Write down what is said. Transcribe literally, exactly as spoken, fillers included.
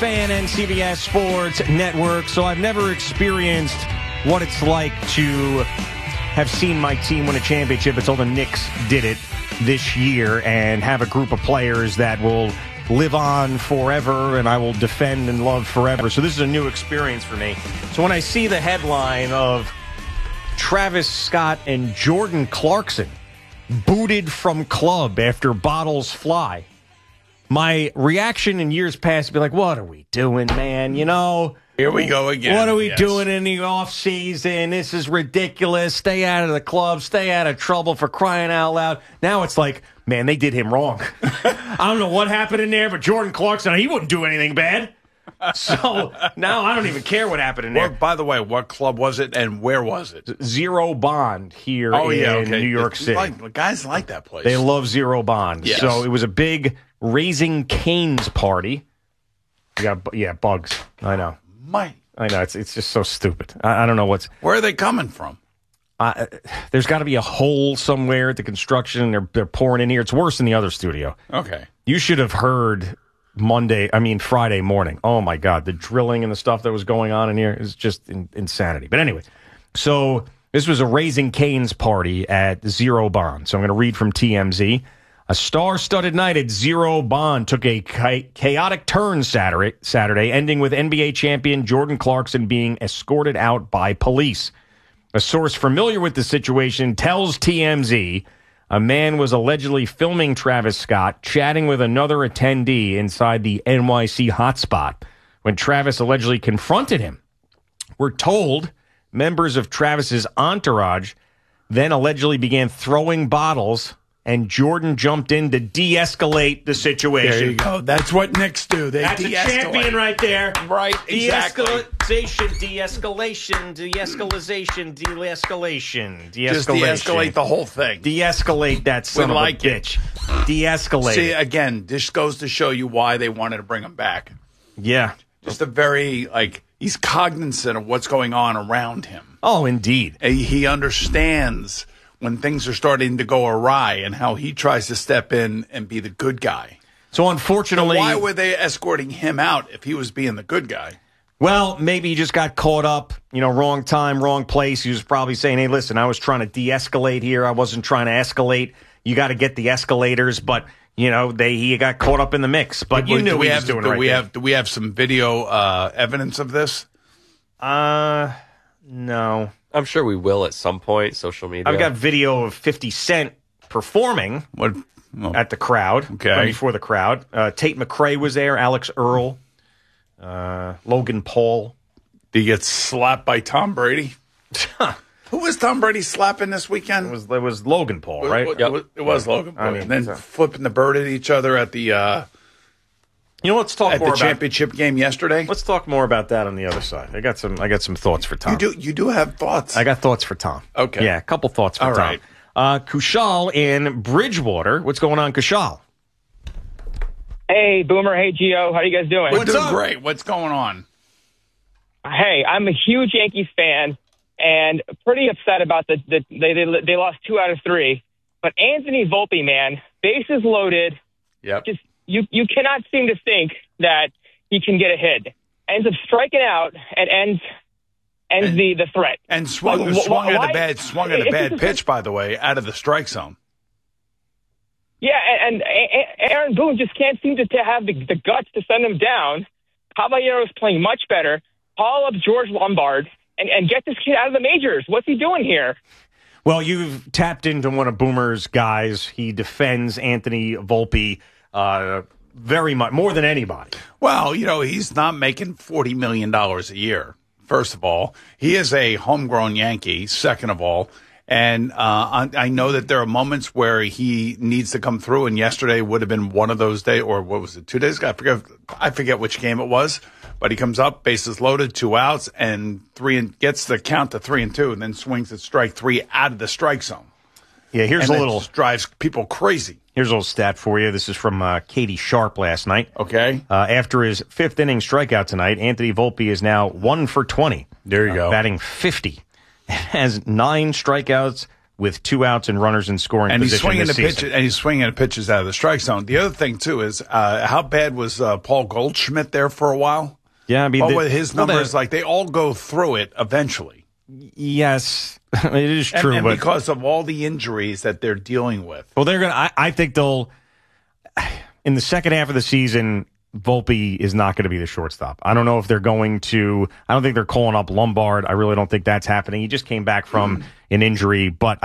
Fan and C B S Sports Network, so I've never experienced what it's like to have seen my team win a championship until the Knicks did it this year and have a group of players that will live on forever and I will defend and love forever. So this is a new experience for me. So when I see the headline of Travis Scott and Jordan Clarkson booted from club after bottles fly, my reaction in years past would be like, what are we doing, man? You know, here we go again. What are we yes. doing in the off season? This is ridiculous. Stay out of the club. Stay out of trouble, for crying out loud. Now it's like, man, they did him wrong. I don't know what happened in there, but Jordan Clarkson, he wouldn't do anything bad. So now I don't even care what happened in there. Well, by the way, what club was it and where was it? Zero Bond here oh, in yeah, okay. New York it's City. Like, guys like that place. They love Zero Bond. Yes. So it was a big Raising Cane's party. Yeah, yeah, bugs. I know. My. I know. It's it's just so stupid. I, I don't know what's. Where are they coming from? Uh, there's got to be a hole somewhere at the construction. They're they're pouring in here. It's worse than the other studio. Okay. You should have heard Monday. I mean Friday morning. Oh my God, the drilling and the stuff that was going on in here is just in, insanity. But anyway, so this was a Raising Cane's party at Zero Bond. So I'm going to read from T M Z. A star-studded night at Zero Bond took a chaotic turn Saturday, Saturday, ending with N B A champion Jordan Clarkson being escorted out by police. A source familiar with the situation tells T M Z a man was allegedly filming Travis Scott chatting with another attendee inside the N Y C hotspot when Travis allegedly confronted him. We're told members of Travis's entourage then allegedly began throwing bottles, and Jordan jumped in to de-escalate the situation. There you go. That's what Knicks do. They That's de-escalate. a champion right there. Right, exactly. De-escalation, de-escalation, de-escalation, de-escalation, de-escalation. Just de-escalate the whole thing. De-escalate that son We of like a bitch. De-escalate. See, again, this goes to show you why they wanted to bring him back. Yeah. Just a very, like, he's cognizant of what's going on around him. Oh, indeed. He understands when things are starting to go awry and how he tries to step in and be the good guy. So unfortunately, so why were they escorting him out if he was being the good guy? Well, maybe he just got caught up, you know, wrong time, wrong place. He was probably saying, hey, listen, I was trying to de-escalate here. I wasn't trying to escalate. You got to get the escalators. But, you know, they he got caught up in the mix. But you do knew we he have, was doing do right we there. have Do we have some video uh, evidence of this? Uh, no. I'm sure we will at some point, social media. I've got video of fifty Cent performing what, well, at the crowd, okay. right before the crowd. Uh, Tate McRae was there, Alex Earl, uh, Logan Paul. Did he get slapped by Tom Brady? Who was Tom Brady slapping this weekend? It was, it was Logan Paul, right? It, it, it was Logan Paul. I mean, and then so. flipping the bird at each other at the uh, you know, let's talk at more the about, championship game yesterday. Let's talk more about that on the other side. I got some. I got some thoughts for Tom. You do. You do have thoughts. I got thoughts for Tom. Okay. Yeah, a couple thoughts for All Tom. right. Uh, Kushal in Bridgewater. What's going on, Kushal? Hey, Boomer. Hey, Gio. How you guys doing? We're What's doing up? great. What's going on? Hey, I'm a huge Yankees fan and pretty upset about the, the they, they they lost two out of three. But Anthony Volpe, man, bases loaded. Yep. Just you you cannot seem to think that he can get a hit. Ends up striking out and ends ends And- the, the threat. And swung, Like, wh- swung at why- a bad swung at a it's bad just- pitch, by the way, out of the strike zone. Yeah, and, and A- A- Aaron Boone just can't seem to, to have the, the guts to send him down. Caballero's playing much better. Call up George Lombard and, and get this kid out of the majors. What's he doing here? Well, you've tapped into one of Boomer's guys. He defends Anthony Volpe uh, very much, more than anybody. Well, you know, he's not making forty million dollars a year, first of all. He is a homegrown Yankee, second of all. And uh, I, I know that there are moments where he needs to come through, and yesterday would have been one of those days, or what was it, two days ago? I forget, I forget which game it was. But he comes up, bases loaded, two outs, and three and gets the count to three and two, and then swings at strike three out of the strike zone. Yeah, here's and a little drives people crazy. Here's a little stat for you. This is from uh, Katie Sharp last night. Okay. Uh, after his fifth inning strikeout tonight, Anthony Volpe is now one for twenty. There you uh, go. Batting fifty. Has nine strikeouts, with two outs and runners in scoring and he's position swinging this the season. pitches, and he's swinging the pitches out of the strike zone. The other thing too is uh, how bad was uh, Paul Goldschmidt there for a while? Yeah, I mean, Well, the- with his well, the- numbers, like they all go through it eventually. yes, it is And, true, and but because of all the injuries that they're dealing with. well, they're gonna. I, I think they'll in the second half of the season. Volpe is not going to be the shortstop. I don't know if they're going to. I don't think they're calling up Lombard. I really don't think that's happening. He just came back from an injury, but